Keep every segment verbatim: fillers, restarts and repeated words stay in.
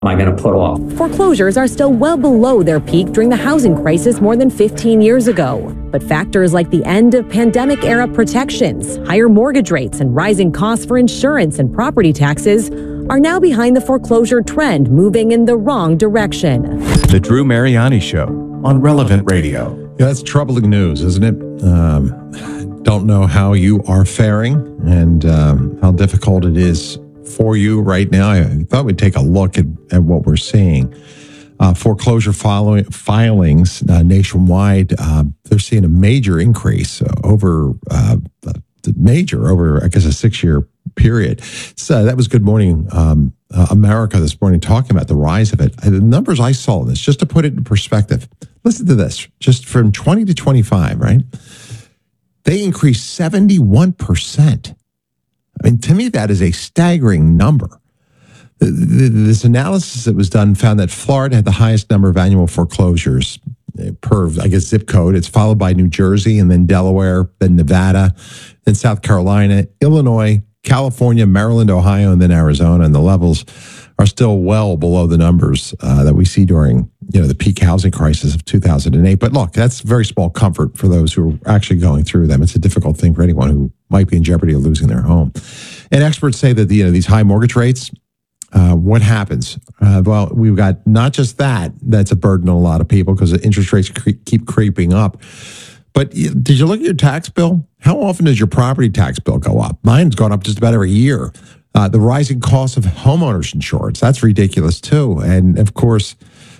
I going to put off? Foreclosures are still well below their peak during the housing crisis more than fifteen years ago. But factors like the end of pandemic-era protections, higher mortgage rates, and rising costs for insurance and property taxes are now behind the foreclosure trend moving in the wrong direction. The Drew Mariani Show on Relevant Radio. Yeah, that's troubling news, isn't it? Um, don't know how you are faring and um, how difficult it is for you right now. I thought we'd take a look at, at what we're seeing. Uh, foreclosure following, filings uh, nationwide, uh, they're seeing a major increase uh, over, uh, major, over, I guess, a six-year period. So that was Good Morning um, uh, America this morning talking about the rise of it. Uh, the numbers I saw in this, just to put it in perspective, listen to this, just from twenty to twenty-five, right? They increased seventy-one percent. I mean, to me, that is a staggering number. This analysis that was done found that Florida had the highest number of annual foreclosures per, I guess, zip code. It's followed by New Jersey and then Delaware, then Nevada, then South Carolina, Illinois, California, Maryland, Ohio, and then Arizona. And the levels are still well below the numbers uh, that we see during, you know, the peak housing crisis of two thousand eight. But look, that's very small comfort for those who are actually going through them. It's a difficult thing for anyone who might be in jeopardy of losing their home. And experts say that, you know, these high mortgage rates, uh, what happens? Uh, well, we've got not just that, that's a burden on a lot of people because the interest rates cre- keep creeping up. But did you look at your tax bill? How often does your property tax bill go up? Mine's gone up just about every year. Uh, the rising cost of homeowners insurance, that's ridiculous too. And of course,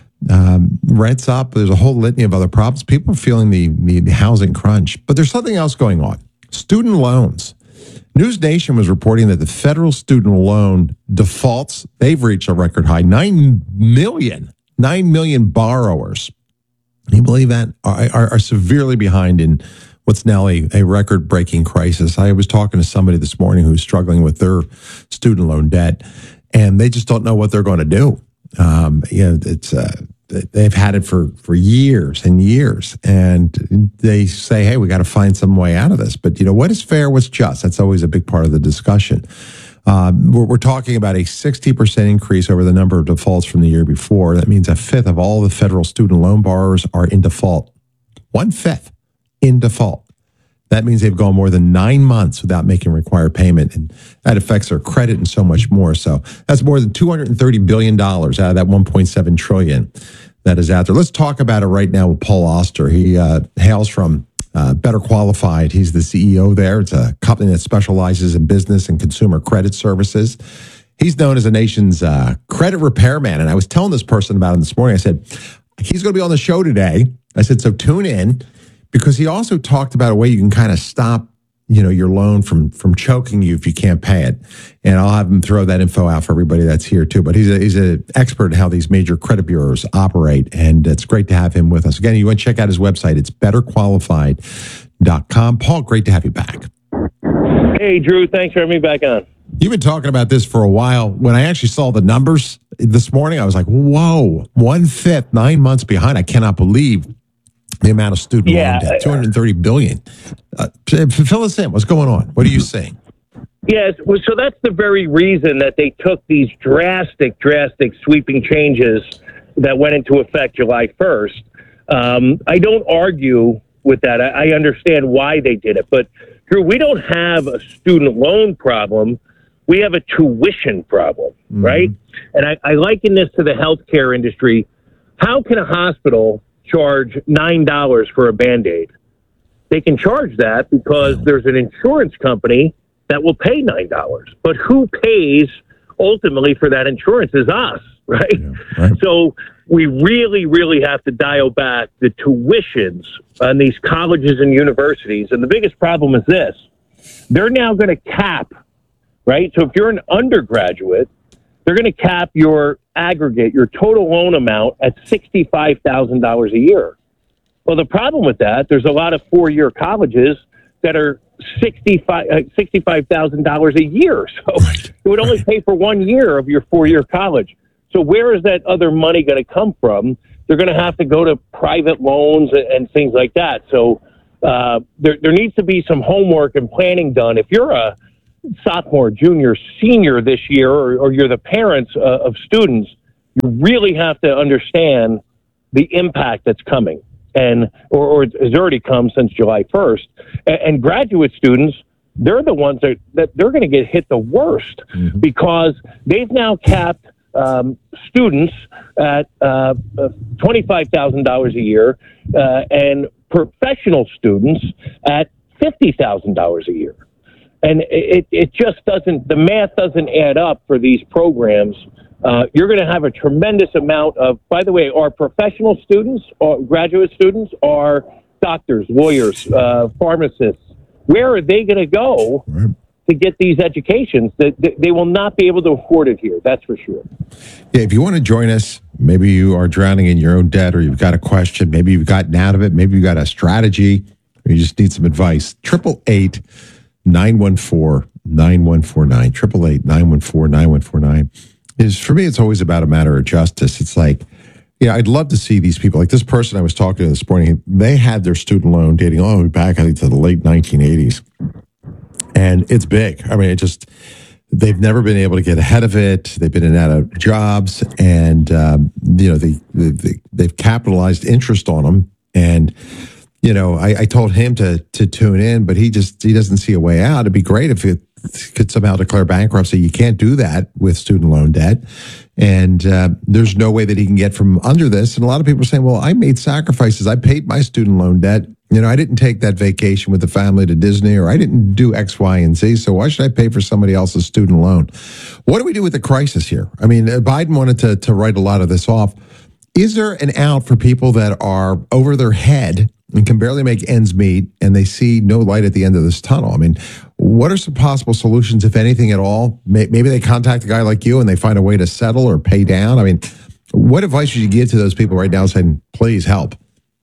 um, rent's up. There's a whole litany of other problems. People are feeling the, the, the housing crunch. But there's something else going on. Student loans. News Nation was reporting that the federal student loan defaults, they've reached a record high, nine million, nine million borrowers. Can you believe that? Are, are, are severely behind in what's now a, a record-breaking crisis. I was talking to somebody this morning who's struggling with their student loan debt, and they just don't know what they're going to do. Um, you know, it's uh, they've had it for, for years and years, and they say, hey, we got to find some way out of this. But, you know, what is fair, what's just? That's always a big part of the discussion. Um, we're, we're talking about a sixty percent increase over the number of defaults from the year before. That means a fifth of all the federal student loan borrowers are in default. One-fifth in default. That means they've gone more than nine months without making required payment, and that affects their credit and so much more. So that's more than two hundred thirty billion dollars out of that one point seven trillion dollars that is out there. Let's talk about it right now with Paul Auster. He uh, hails from uh, Better Qualified. He's the C E O there. It's a company that specializes in business and consumer credit services. He's known as the nation's uh, credit repairman. And I was telling this person about him this morning. I said, he's going to be on the show today. I said, so tune in. Because he also talked about a way you can kind of stop, you know, your loan from from choking you if you can't pay it. And I'll have him throw that info out for everybody that's here too. But he's a, he's an expert in how these major credit bureaus operate, and it's great to have him with us. Again, you want to check out his website. It's better qualified dot com. Paul, great to have you back. Hey, Drew. Thanks for having me back on. You've been talking about this for a while. When I actually saw the numbers this morning, I was like, whoa, one-fifth, nine months behind. I cannot believe the amount of student yeah, loan debt, two hundred thirty billion dollars. Uh, fill us in. What's going on? What are you seeing? Yes, well, so that's the very reason that they took these drastic, drastic sweeping changes that went into effect July first. Um, I don't argue with that. I, I understand why they did it. But, Drew, we don't have a student loan problem. We have a tuition problem, mm-hmm. right? And I, I liken this to the healthcare industry. How can a hospital charge nine dollars for a Band-Aid? They can charge that because there's an insurance company that will pay nine dollars. But who pays ultimately for that insurance is us, right? Yeah, right. So we really, really have to dial back the tuitions on these colleges and universities. And the biggest problem is this. They're now going to cap, right? So if you're an undergraduate, they're going to cap your aggregate, your total loan amount at sixty-five thousand dollars a year. Well, the problem with that, there's a lot of four-year colleges that are sixty-five thousand dollars a year. So right. it would only pay for one year of your four-year college. So where is that other money going to come from? They're going to have to go to private loans and, and things like that. So uh, there, there needs to be some homework and planning done. If you're a sophomore, junior, senior this year, or, or you're the parents uh, of students, you really have to understand the impact that's coming, and or, or has already come since July first. And, and graduate students, they're the ones that, that they're going to get hit the worst mm-hmm. because they've now capped um, students at uh, twenty-five thousand dollars a year uh, and professional students at fifty thousand dollars a year. And it, it just doesn't, the math doesn't add up for these programs. Uh, you're going to have a tremendous amount of, by the way, our professional students, or graduate students, are doctors, lawyers, uh, pharmacists. Where are they going to go right. to get these educations? That they, they will not be able to afford it here. That's for sure. Yeah, if you want to join us, maybe you are drowning in your own debt, or you've got a question, maybe you've gotten out of it, maybe you've got a strategy, or you just need some advice. Triple eight nine one four nine one four nine. Triple eight nine one four nine one four nine. Is for me, it's always about a matter of justice. It's like, yeah, I'd love to see these people. Like this person I was talking to this morning, they had their student loan dating all the way back, I think, to the late nineteen eighties. And it's big. I mean, it just, they've never been able to get ahead of it. They've been in and out of jobs, and, um, you know, they, they, they've capitalized interest on them. And, you know, I, I told him to to tune in, but he just, he doesn't see a way out. It'd be great if it could somehow declare bankruptcy. You can't do that with student loan debt. And uh, there's no way that he can get from under this. And a lot of people are saying, well, I made sacrifices. I paid my student loan debt. You know, I didn't take that vacation with the family to Disney, or I didn't do X, Y, and Z. So why should I pay for somebody else's student loan? What do we do with the crisis here? I mean, Biden wanted to, to write a lot of this off. Is there an out for people that are over their head and can barely make ends meet, and they see no light at the end of this tunnel? I mean, what are some possible solutions, if anything at all? Maybe they contact a guy like you and they find a way to settle or pay down. I mean, what advice would you give to those people right now saying, please help?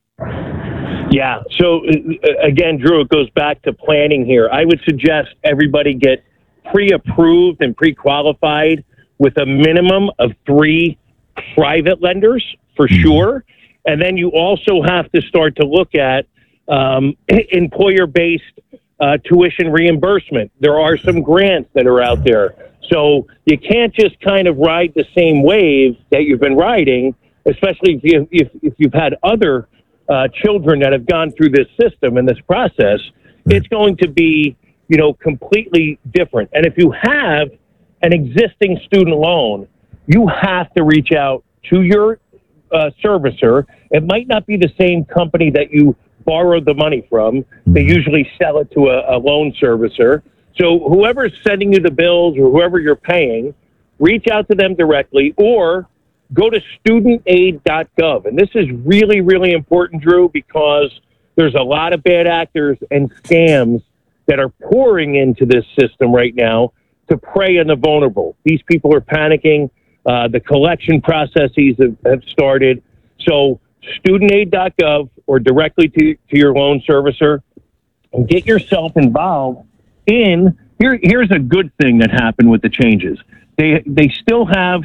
Yeah. So again, Drew, it goes back to planning here. I would suggest everybody get pre-approved and pre-qualified with a minimum of three private lenders for mm-hmm. sure. And then you also have to start to look at um, employer-based uh, tuition reimbursement. There are some grants that are out there. So you can't just kind of ride the same wave that you've been riding, especially if, you, if, if you've had other uh, children that have gone through this system and this process. It's going to be, you know, completely different. And if you have an existing student loan, you have to reach out to your uh, servicer. It might not be the same company that you borrowed the money from. They usually sell it to a, a loan servicer. So whoever's sending you the bills or whoever you're paying, reach out to them directly or go to student aid dot gov. And this is really, really important, Drew, because there's a lot of bad actors and scams that are pouring into this system right now to prey on the vulnerable. These people are panicking. Uh, the collection processes have, have started. So student aid dot gov or directly to, to your loan servicer, and get yourself involved in, here, here's a good thing that happened with the changes. They, they still have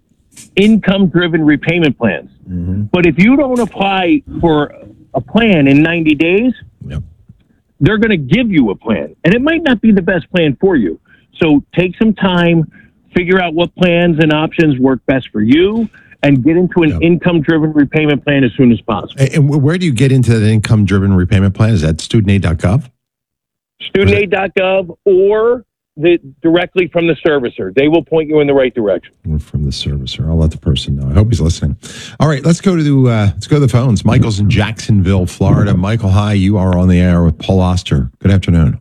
income-driven repayment plans. Mm-hmm. But if you don't apply for a plan in ninety days, yep. they're going to give you a plan. And it might not be the best plan for you. So take some time, figure out what plans and options work best for you, and get into an yep. income-driven repayment plan as soon as possible. And where do you get into that income-driven repayment plan? Is that student aid dot gov? student aid dot gov or the, directly from the servicer. They will point you in the right direction. From the servicer. I'll let the person know. I hope he's listening. All right, let's go to the, uh, let's go to the phones. Michael's in Jacksonville, Florida. Michael, hi. You are on the air with Paul Oster. Good afternoon.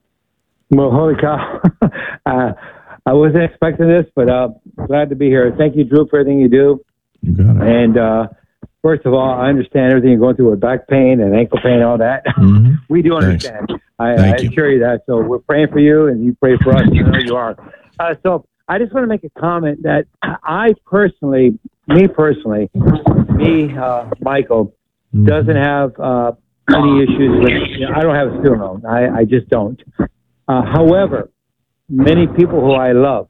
Well, holy cow. uh, I wasn't expecting this, but uh, glad to be here. Thank you, Drew, for everything you do. You got it. And uh, first of all, I understand everything you're going through with back pain and ankle pain and all that. Mm-hmm. We do understand. Thanks. I, I assure you that. So we're praying for you, and you pray for us. You know you are. Uh, so I just want to make a comment that I personally, me personally, me, uh, Michael, mm-hmm. doesn't have uh, any issues with, you know, I don't have a student loan. I, I just don't. Uh, however, many people who I love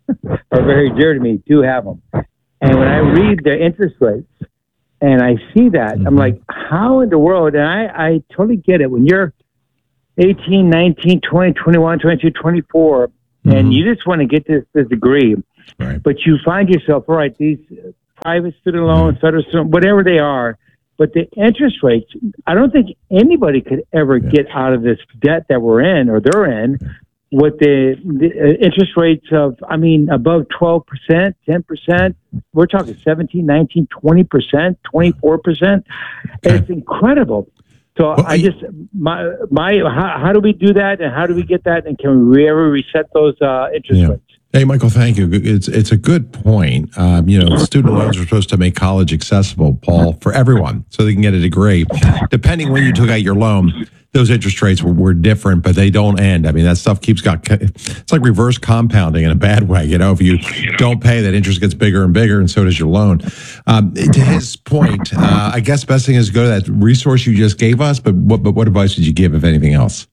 are very dear to me do have them. And when I read the interest rates and I see that, mm-hmm. I'm like, how in the world? And I, I totally get it. When you're eighteen, nineteen, twenty, twenty-one, twenty-two, twenty-four, mm-hmm. and you just want to get this, this degree, right. but you find yourself, all right, these private student loans, federal student, whatever they are. But the interest rates, I don't think anybody could ever Yeah. get out of this debt that we're in or they're in with the, the interest rates of, I mean, above twelve percent, ten percent. We're talking seventeen, nineteen, twenty percent, twenty-four percent. Okay. It's incredible. So Well, I I- just, my, my, how, how do we do that and how do we get that and can we ever reset those uh, interest Yeah. rates? Hey, Michael, thank you. It's it's a good point. Um, you know, student loans are supposed to make college accessible, Paul, for everyone, so they can get a degree. Depending when you took out your loan, those interest rates were, were different, but they don't end. I mean, that stuff keeps got. It's like reverse compounding in a bad way. You know, if you don't pay, that interest gets bigger and bigger, and so does your loan. Um, to his point, uh, I guess best thing is to go to that resource you just gave us. But what but what advice did you give, if anything else?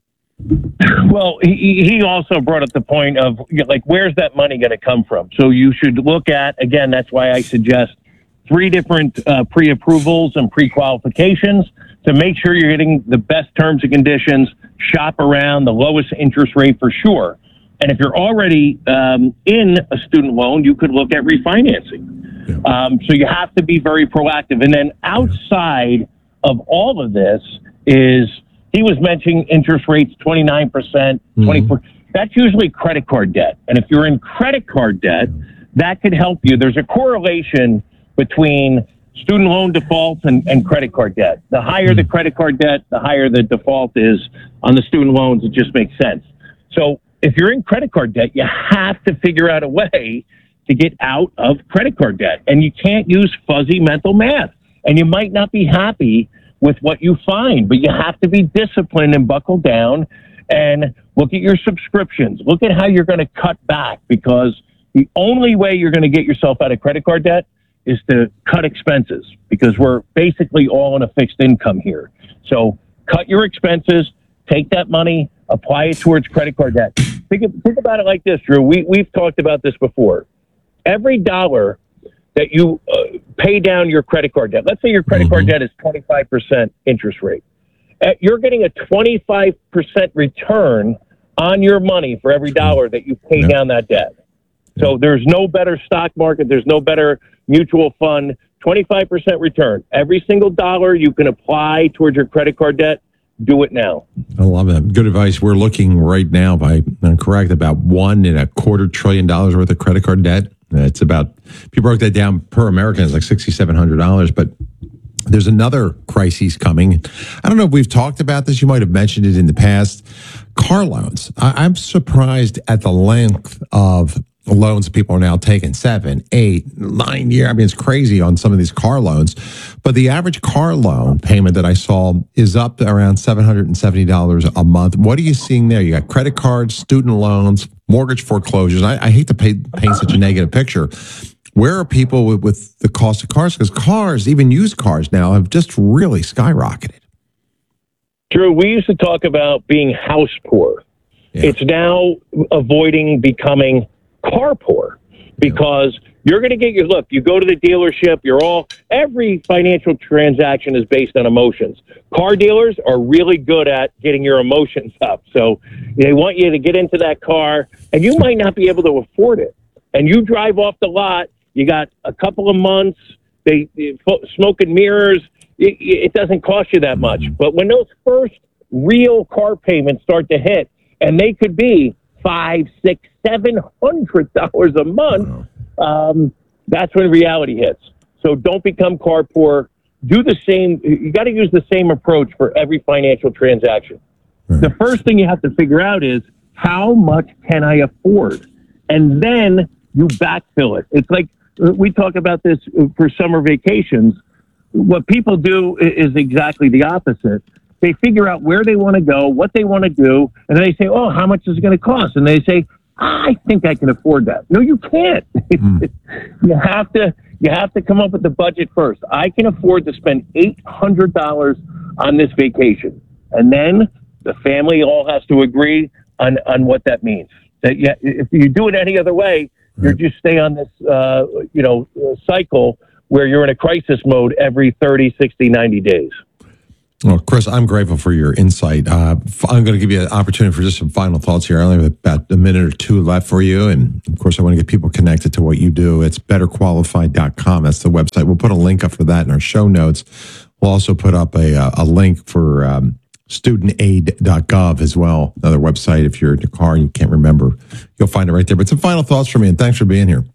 Well, he, he also brought up the point of, you know, like, where's that money going to come from? So you should look at, again, that's why I suggest three different uh, pre-approvals and pre-qualifications to make sure you're getting the best terms and conditions, shop around the lowest interest rate for sure. And if you're already um, in a student loan, you could look at refinancing. Yeah. Um, so you have to be very proactive. And then outside of all of this is, he was mentioning interest rates, twenty-nine percent, twenty-four percent. Mm-hmm. That's usually credit card debt. And if you're in credit card debt, that could help you. There's a correlation between student loan defaults and, and credit card debt. The higher the credit card debt, the higher the default is on the student loans. It just makes sense. So if you're in credit card debt, you have to figure out a way to get out of credit card debt. And you can't use fuzzy mental math. And you might not be happy with what you find, but you have to be disciplined and buckle down and look at your subscriptions. Look at how you're going to cut back, because the only way you're going to get yourself out of credit card debt is to cut expenses, because we're basically all on a fixed income here. So cut your expenses, take that money, apply it towards credit card debt. Think, think about it like this, Drew. We, we've talked about this before. Every dollar that you uh, pay down your credit card debt. Let's say your credit mm-hmm. card debt is twenty-five percent interest rate. Uh, you're getting a twenty-five percent return on your money for every dollar that you pay yep. down that debt. So yep. there's no better stock market. There's no better mutual fund. twenty-five percent return. Every single dollar you can apply towards your credit card debt, do it now. I love that. Good advice. We're looking right now, if I'm correct, about one and a quarter trillion dollars worth of credit card debt. It's about, if you broke that down per American, it's like six thousand seven hundred dollars. But there's another crisis coming. I don't know if we've talked about this. You might have mentioned it in the past. Car loans. I, I'm surprised at the length of loans people are now taking, seven, eight, nine year. I mean, it's crazy on some of these car loans. But the average car loan payment that I saw is up around seven hundred seventy dollars a month. What are you seeing there? You got credit cards, student loans, mortgage foreclosures. I, I hate to pay, paint such a negative picture. Where are people with, with the cost of cars? Because cars, even used cars now, have just really skyrocketed. Drew, we used to talk about being house poor. Yeah. It's now avoiding becoming car poor, because yeah. you're going to get your, look, you go to the dealership, you're all, every financial transaction is based on emotions. Car dealers are really good at getting your emotions up. So they want you to get into that car, and you might not be able to afford it. And you drive off the lot, you got a couple of months, they, they smoke and mirrors, it, it doesn't cost you that much. But when those first real car payments start to hit, and they could be five, six, seven hundred dollars a month, um, that's when reality hits. So don't become car poor. Do the same. You got to use the same approach for every financial transaction. Right. The first thing you have to figure out is, how much can I afford? And then you backfill it. It's like, we talk about this for summer vacations. What people do is exactly the opposite. They figure out where they want to go, what they want to do, and then they say, oh, how much is it going to cost? And they say, I think I can afford that. No, you can't. Mm. you have to you have to come up with the budget first. I can afford to spend eight hundred dollars on this vacation. And then the family all has to agree on, on what that means. That yeah, if you do it any other way, you just stay on this uh, you know cycle where you're in a crisis mode every thirty, sixty, ninety days. Well, Chris, I'm grateful for your insight. Uh, I'm going to give you an opportunity for just some final thoughts here. I only have about a minute or two left for you. And of course, I want to get people connected to what you do. It's better qualified dot com. That's the website. We'll put a link up for that in our show notes. We'll also put up a, a link for um, student aid dot gov as well. Another website. If you're in your car and you can't remember, you'll find it right there. But some final thoughts from me, and thanks for being here.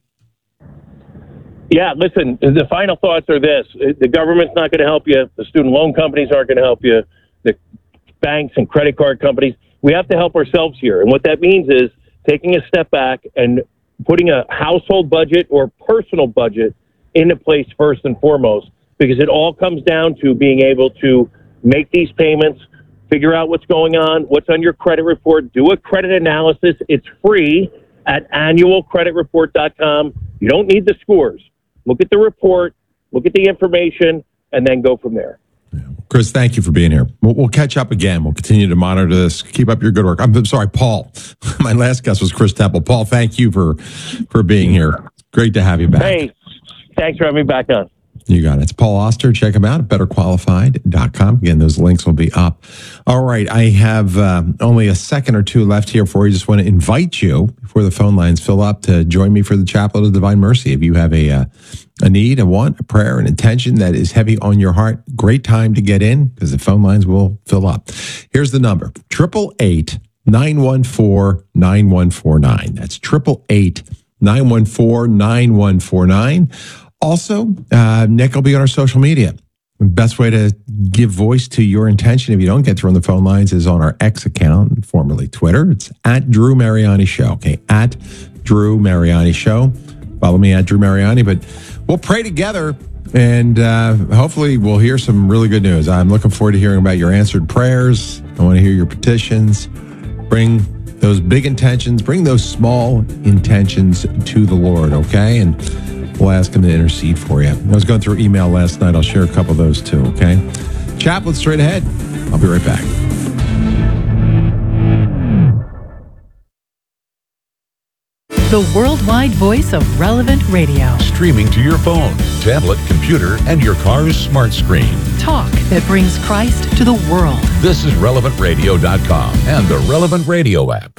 Yeah, listen, the final thoughts are this. The government's not going to help you. The student loan companies aren't going to help you. The banks and credit card companies. We have to help ourselves here. And what that means is taking a step back and putting a household budget or personal budget into place first and foremost, because it all comes down to being able to make these payments, figure out what's going on, what's on your credit report, do a credit analysis. It's free at annual credit report dot com. You don't need the scores. Look at the report, look at the information, and then go from there. Chris, thank you for being here. We'll, we'll catch up again. We'll continue to monitor this. Keep up your good work. I'm, I'm sorry, Paul. My last guest was Chris Temple. Paul, thank you for, for being here. Great to have you back. Hey, thanks for having me back on. You got it. It's Paul Oster. Check him out at better qualified dot com. Again, those links will be up. All right. I have um, only a second or two left here for you. Just want to invite you, before the phone lines fill up, to join me for the Chaplet of Divine Mercy. If you have a uh, a need, a want, a prayer, an intention that is heavy on your heart, great time to get in because the phone lines will fill up. Here's the number, eight eight eight, nine one four, nine one four nine. That's eight eight eight, nine one four, nine one four nine. Also, uh, Nick will be on our social media. The best way to give voice to your intention if you don't get through on the phone lines is on our X account, formerly Twitter. It's at Drew Mariani Show. Okay, at Drew Mariani Show. Follow me at Drew Mariani. But we'll pray together, and uh, hopefully we'll hear some really good news. I'm looking forward to hearing about your answered prayers. I want to hear your petitions. Bring those big intentions. Bring those small intentions to the Lord, okay? And we'll ask him to intercede for you. I was going through email last night. I'll share a couple of those too, okay? Chaplet straight ahead. I'll be right back. The worldwide voice of Relevant Radio. Streaming to your phone, tablet, computer, and your car's smart screen. Talk that brings Christ to the world. This is relevant radio dot com and the Relevant Radio app.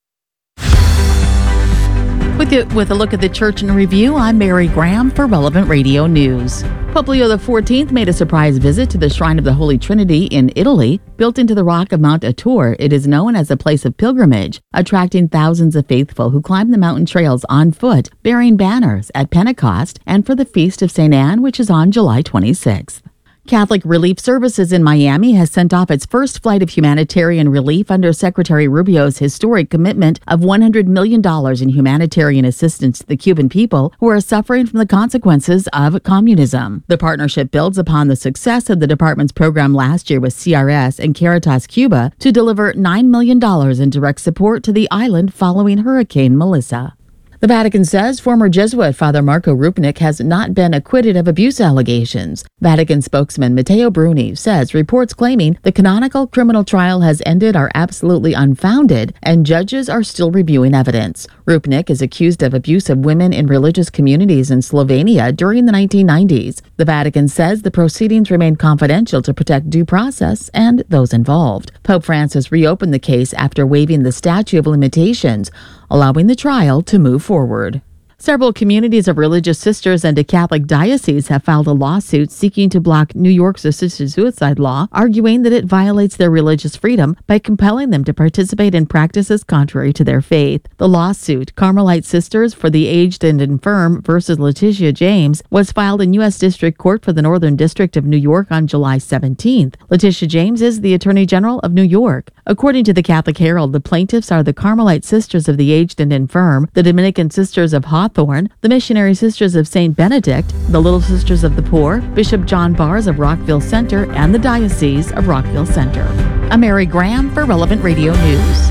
With, it, with a look at the church in review, I'm Mary Graham for Relevant Radio News. Pope Leo the fourteenth made a surprise visit to the Shrine of the Holy Trinity in Italy. Built into the rock of Mount Atur, it is known as a place of pilgrimage, attracting thousands of faithful who climb the mountain trails on foot, bearing banners at Pentecost and for the Feast of Saint Anne, which is on July twenty-sixth. Catholic Relief Services in Miami has sent off its first flight of humanitarian relief under Secretary Rubio's historic commitment of one hundred million dollars in humanitarian assistance to the Cuban people who are suffering from the consequences of communism. The partnership builds upon the success of the department's program last year with C R S and Caritas Cuba to deliver nine million dollars in direct support to the island following Hurricane Melissa. The Vatican says former Jesuit Father Marco Rupnik has not been acquitted of abuse allegations. Vatican spokesman Matteo Bruni says reports claiming the canonical criminal trial has ended are absolutely unfounded and judges are still reviewing evidence. Rupnik is accused of abuse of women in religious communities in Slovenia during the nineteen nineties. The Vatican says the proceedings remain confidential to protect due process and those involved. Pope Francis reopened the case after waiving the statute of limitations, allowing the trial to move forward. Several communities of religious sisters and a Catholic diocese have filed a lawsuit seeking to block New York's assisted suicide law, arguing that it violates their religious freedom by compelling them to participate in practices contrary to their faith. The lawsuit, Carmelite Sisters for the Aged and Infirm versus Letitia James, was filed in U S District Court for the Northern District of New York on July seventeenth. Letitia James is the Attorney General of New York. According to the Catholic Herald, the plaintiffs are the Carmelite Sisters of the Aged and Infirm, the Dominican Sisters of Hawthorne, the Missionary Sisters of Saint Benedict, the Little Sisters of the Poor, Bishop John Bars of Rockville Center, and the Diocese of Rockville Center. I'm Mary Graham for Relevant Radio News.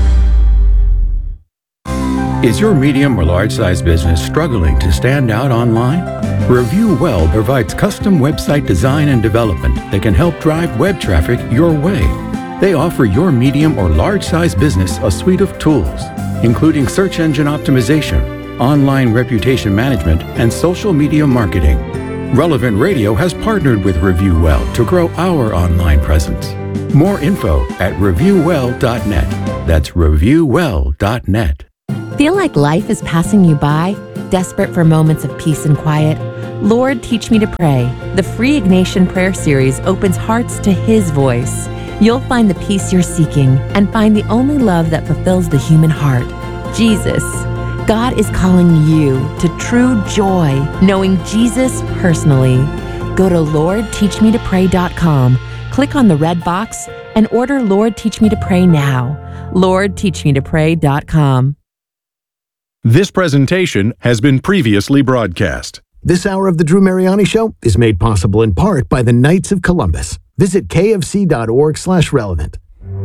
Is your medium or large-size business struggling to stand out online? Review Well provides custom website design and development that can help drive web traffic your way. They offer your medium or large-size business a suite of tools, including search engine optimization, online reputation management, and social media marketing. Relevant Radio has partnered with Review Well to grow our online presence. More info at review well dot net. That's review well dot net. Feel like life is passing you by? Desperate for moments of peace and quiet? Lord, Teach Me to Pray. The free Ignatian Prayer Series opens hearts to His voice. You'll find the peace you're seeking and find the only love that fulfills the human heart, Jesus. God is calling you to true joy, knowing Jesus personally. Go to lord teach me to pray dot com, click on the red box, and order Lord Teach Me to Pray now. lord teach me to pray dot com. This presentation has been previously broadcast. This hour of the Drew Mariani Show is made possible in part by the Knights of Columbus. Visit kfc.org slash relevant.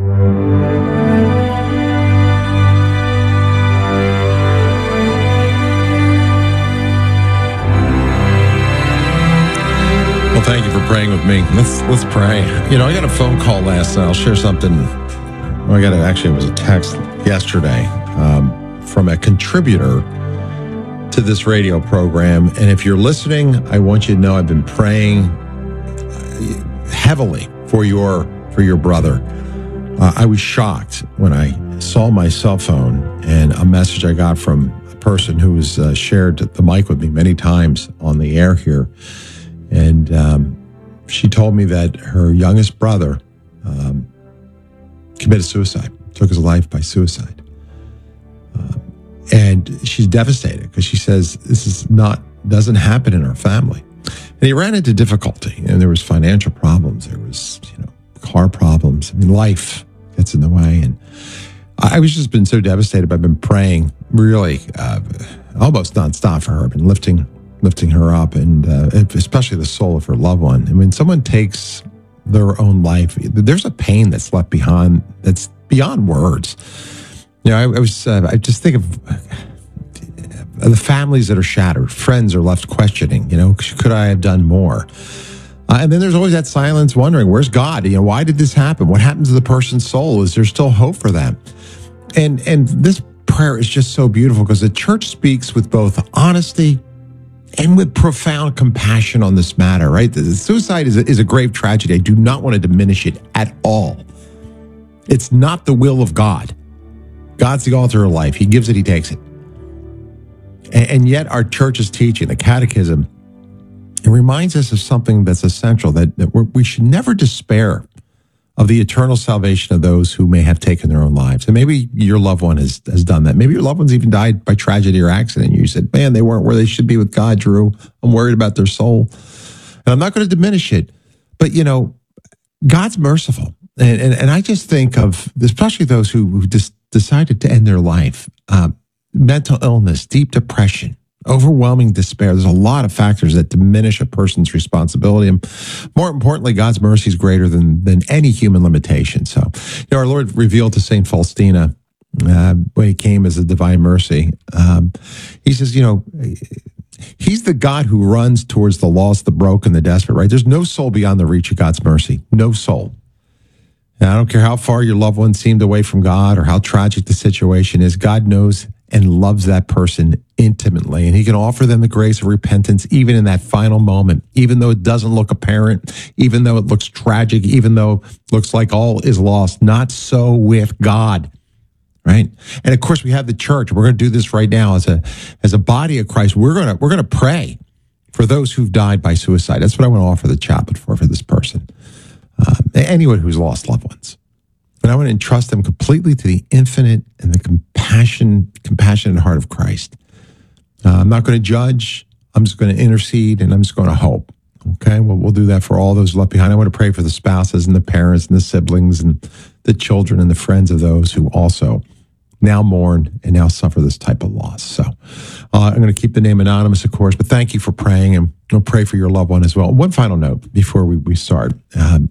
Well, thank you for praying with me. Let's let's pray. You know, I got a phone call last night. I'll share something. Well, I got a, actually, it was a text yesterday um, from a contributor to this radio program. And if you're listening, I want you to know I've been praying heavily for your for your brother. Uh, I was shocked when I saw my cell phone and a message I got from a person who has uh, shared the mic with me many times on the air here. And um, she told me that her youngest brother um, committed suicide, took his life by suicide. Um, and she's devastated because she says this is not, doesn't happen in our family. And he ran into difficulty, and there was financial problems. There was, you know, car problems. I mean, life gets in the way. And I was just been so devastated. I've been praying really uh, almost nonstop for her. I've been lifting lifting her up, and uh, especially the soul of her loved one. And when someone takes their own life, there's a pain that's left behind that's beyond words. You know, I, I was, uh, I just think of uh, the families that are shattered. Friends are left questioning, you know, could I have done more? Uh, and then there's always that silence wondering, where's God? You know, why did this happen? What happened to the person's soul? Is there still hope for them? And, and this prayer is just so beautiful because the church speaks with both honesty and with profound compassion on this matter, right? The suicide is a, is a grave tragedy. I do not want to diminish it at all. It's not the will of God. God's the author of life. He gives it, he takes it. And, and yet our church's teaching, the catechism, it reminds us of something that's essential, that, that we're, we should never despair of the eternal salvation of those who may have taken their own lives. And maybe your loved one has, has done that. Maybe your loved one's even died by tragedy or accident. You said, man, they weren't where they should be with God, Drew. I'm worried about their soul. And I'm not going to diminish it. But, you know, God's merciful. And and, and I just think of, especially those who, who just decided to end their life, uh, mental illness, deep depression, overwhelming despair. There's a lot of factors that diminish a person's responsibility. And more importantly, God's mercy is greater than, than any human limitation. So, you know, our Lord revealed to Saint Faustina uh, when he came as a divine mercy, um, he says, you know, he's the God who runs towards the lost, the broken, the desperate, right? There's no soul beyond the reach of God's mercy. No soul. And I don't care how far your loved one seemed away from God or how tragic the situation is, God knows and loves that person intimately. And he can offer them the grace of repentance even in that final moment, even though it doesn't look apparent, even though it looks tragic, even though it looks like all is lost. Not so with God, right? And of course, we have the church. We're going to do this right now as a as a body of Christ. We're going to we're going to pray for those who've died by suicide. That's what I want to offer the chaplet for, for this person. Uh, anyone who's lost loved ones. And I want to entrust them completely to the infinite and the compassion, compassionate heart of Christ. Uh, I'm not going to judge. I'm just going to intercede, and I'm just going to hope. Okay, well, we'll do that for all those left behind. I want to pray for the spouses and the parents and the siblings and the children and the friends of those who also now mourn and now suffer this type of loss. So uh, I'm going to keep the name anonymous, of course, but thank you for praying, and we'll pray for your loved one as well. One final note before we, we start. Um,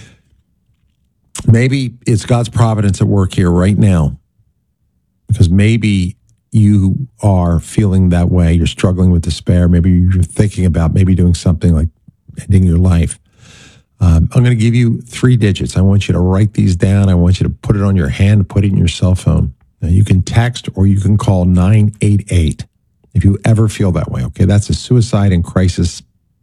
Maybe it's God's providence at work here right now, because maybe you are feeling that way. You're struggling with despair. Maybe you're thinking about maybe doing something like ending your life. Um, I'm going to give you three digits. I want you to write these down. I want you to put it on your hand, put it in your cell phone. Now, you can text or you can call nine eight eight if you ever feel that way. Okay, that's a suicide and crisis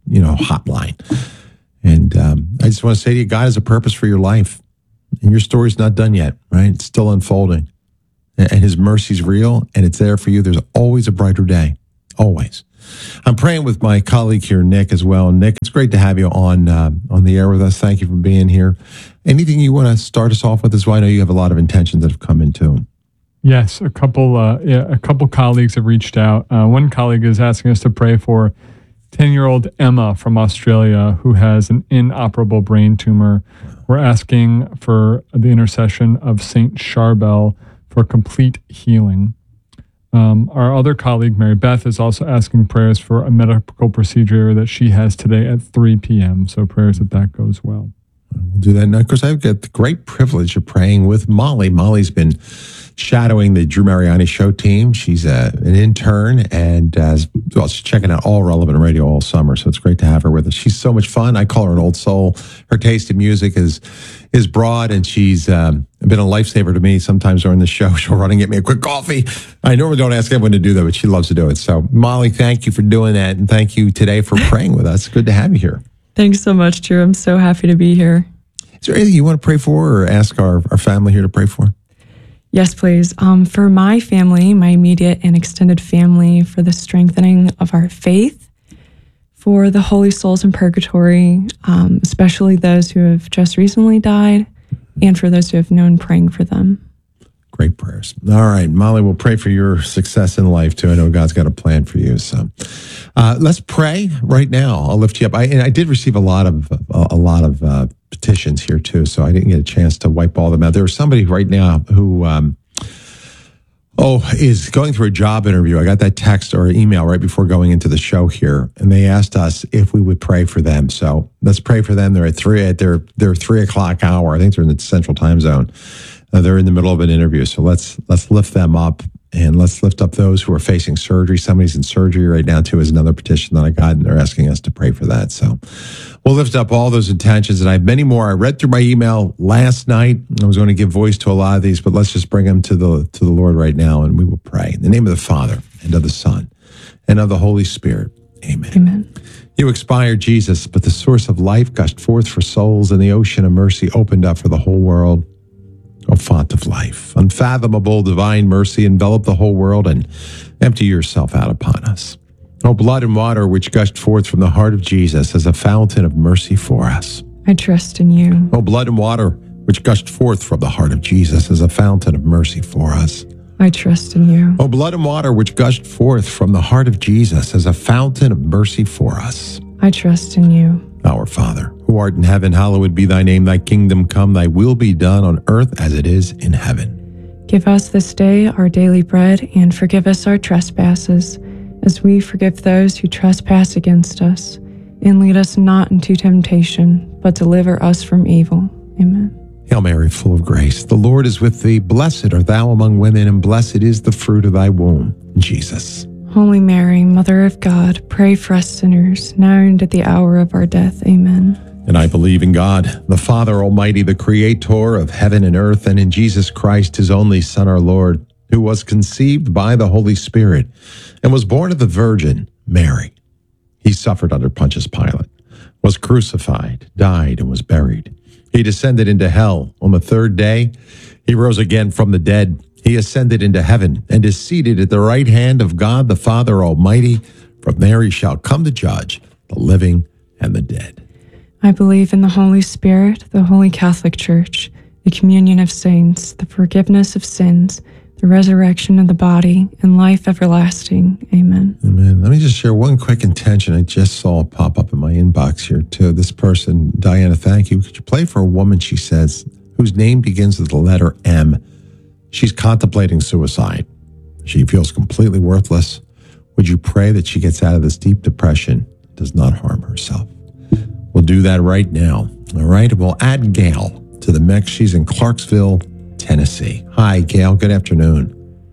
you know, hotline. And um, I just want to say to you, God has a purpose for your life. And your story's not done yet, right? It's still unfolding. And his mercy's real, and it's there for you. There's always a brighter day. Always. I'm praying with my colleague here, Nick, as well. Nick, it's great to have you on uh, on the air with us. Thank you for being here. Anything you want to start us off with as well? I know you have a lot of intentions that have come into. Yes, a couple uh, yeah, a couple colleagues have reached out. Uh, one colleague is asking us to pray for ten-year-old Emma from Australia who has an inoperable brain tumor. We're asking for the intercession of Saint Charbel for complete healing. Um, our other colleague, Mary Beth, is also asking prayers for a medical procedure that she has today at three p.m., so prayers that that goes well. We'll do that. Now, of course, I've got the great privilege of praying with Molly. Molly's been shadowing the Drew Mariani Show team. She's a, an intern and uh, well, she's checking out all Relevant Radio all summer. So it's great to have her with us. She's so much fun. I call her an old soul. Her taste in music is is broad, and she's um, been a lifesaver to me. Sometimes during the show, she'll run and get me a quick coffee. I normally don't ask everyone to do that, but she loves to do it. So, Molly, thank you for doing that, and thank you today for praying with us. Good to have you here. Thanks so much, Drew. I'm so happy to be here. Is there anything you want to pray for or ask our, our family here to pray for? Yes, please. Um, for my family, my immediate and extended family, for the strengthening of our faith, for the holy souls in purgatory, um, especially those who have just recently died, and for those who have known, praying for them. Great prayers. All right, Molly, we'll pray for your success in life, too. I know God's got a plan for you. So uh, let's pray right now. I'll lift you up. I, and I did receive a lot of a, a lot of uh, petitions here, too, so I didn't get a chance to wipe all of them out. There was somebody right now who, um, oh, is going through a job interview. I got that text or email right before going into the show here, and they asked us if we would pray for them. So let's pray for them. They're at three at their their three o'clock hour. I think they're in the Central Time Zone. Uh, they're in the middle of an interview, so let's let's lift them up, and let's lift up those who are facing surgery. Somebody's in surgery right now, too, is another petition that I got, and they're asking us to pray for that. So we'll lift up all those intentions, and I have many more. I read through my email last night. I was going to give voice to a lot of these, but let's just bring them to the to the Lord right now, and we will pray. In the name of the Father, and of the Son, and of the Holy Spirit. Amen. Amen. You expired, Jesus, but the source of life gushed forth for souls, and the ocean of mercy opened up for the whole world. O font of life, unfathomable divine mercy, envelop the whole world and empty yourself out upon us. O blood and water which gushed forth from the heart of Jesus as a fountain of mercy for us. I trust in you. O blood and water which gushed forth from the heart of Jesus as a fountain of mercy for us. I trust in you. O blood and water which gushed forth from the heart of Jesus as a fountain of mercy for us. I trust in you. Our Father, who art in heaven, hallowed be thy name. Thy kingdom come, thy will be done on earth as it is in heaven. Give us this day our daily bread, and forgive us our trespasses, as we forgive those who trespass against us. And lead us not into temptation, but deliver us from evil. Amen. Hail Mary, full of grace, the Lord is with thee. Blessed art thou among women, and blessed is the fruit of thy womb, Jesus. Holy Mary, Mother of God, pray for us sinners, now and at the hour of our death. Amen. And I believe in God, the Father Almighty, the Creator of heaven and earth, and in Jesus Christ, his only Son, our Lord, who was conceived by the Holy Spirit and was born of the Virgin Mary. He suffered under Pontius Pilate, was crucified, died, and was buried. He descended into hell. On the third day, he rose again from the dead. He ascended into heaven and is seated at the right hand of God the Father Almighty. From there he shall come to judge the living and the dead. I believe in the Holy Spirit, the Holy Catholic Church, the communion of saints, the forgiveness of sins, the resurrection of the body, and life everlasting. Amen. Amen. Let me just share one quick intention I just saw pop up in my inbox here too. This person, Diana, thank you. Could you pray for a woman, she says, whose name begins with the letter M? She's contemplating suicide. She feels completely worthless. Would you pray that she gets out of this deep depression, does not harm herself? We'll do that right now. All right. We'll add Gail to the mix. She's in Clarksville, Tennessee. Hi, Gail. Good afternoon.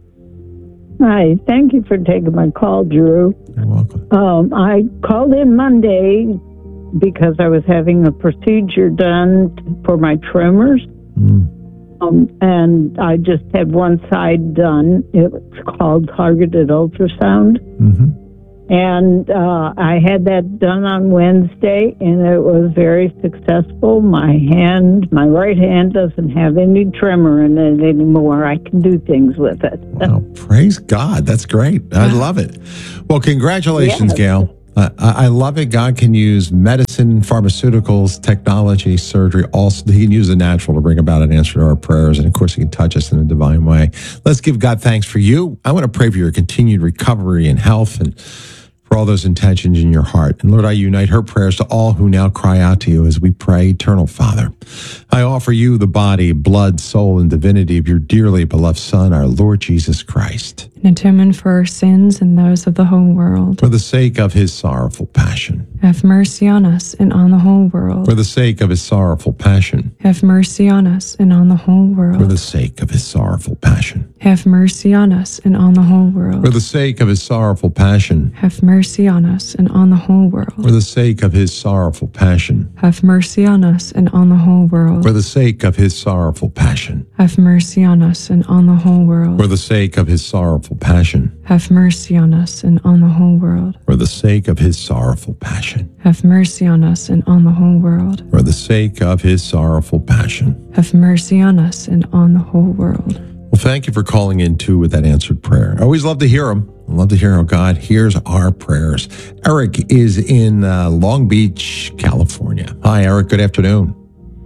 Hi. Thank you for taking my call, Drew. You're welcome. Um, I called in Monday because I was having a procedure done for my tremors. Mm. Um, and I just had one side done. It's called targeted ultrasound. Mm-hmm. And uh, I had that done on Wednesday, and it was very successful. My hand, my right hand doesn't have any tremor in it anymore. I can do things with it. Wow, praise God. That's great. I love it. Well, congratulations, Yes. Gail. Uh, I I love it. God can use medicine, pharmaceuticals, technology, surgery. Also, He can use the natural to bring about an answer to our prayers. And of course, He can touch us in a divine way. Let's give God thanks for you. I want to pray for your continued recovery and health and for all those intentions in your heart. And Lord, I unite her prayers to all who now cry out to you as we pray. Eternal Father, I offer you the body, blood, soul, and divinity of your dearly beloved Son, our Lord Jesus Christ, and atonement for our sins and those of the whole world. for the sake of his sorrowful passion. Have mercy on us and on the whole world. For the sake of his sorrowful passion. Have mercy on us and on the whole For world. the sake of his sorrowful passion. Have mercy on us and on the whole For world. the sake of his sorrowful passion. Have mercy on us and on the whole For world. the sake of his sorrowful passion. Have mercy on us and on the whole world. For the sake of his sorrowful passion. Have mercy on us and on the whole world. For the sake of his sorrowful passion. Have mercy on us and on the whole world. For the sake of his sorrowful passion. Have mercy on us and on the whole world. For the sake of his sorrowful passion. Have mercy on us and on the whole world. Well, thank you for calling in too with that answered prayer. I always love to hear them. I love to hear how God hears our prayers. Eric is in uh, Long Beach, California. Hi, Eric. Good afternoon.